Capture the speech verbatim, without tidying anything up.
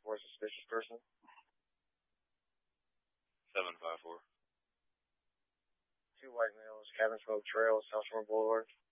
for a suspicious person. seven five four. Two white males, Cabin Smoke Trail, South Shore Boulevard.